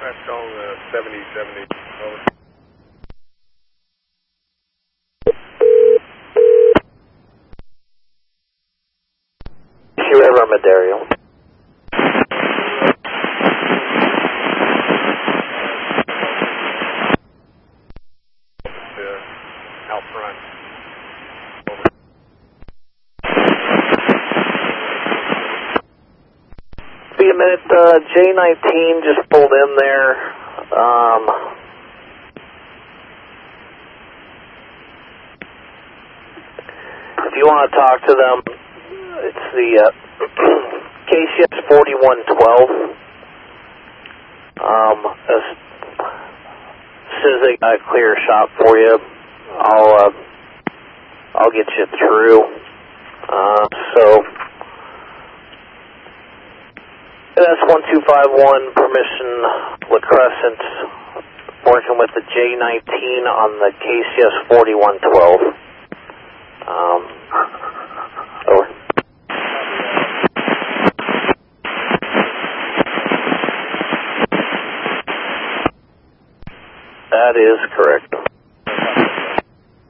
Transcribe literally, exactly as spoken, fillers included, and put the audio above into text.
Crestone uh, seventy seventy. Over. River Madario. Uh, out front. Over. Be a minute, uh, J nineteen just pulled in there. Um, if you want to talk to them, it's the uh, K C S forty-one twelve. Um, as, as soon as they got a clear shot for you, I'll uh, I'll get you through. Uh, so. S one two five one, permission La Crescent, working with the J nineteen on the K C S forty-one twelve. Um, over. That is correct.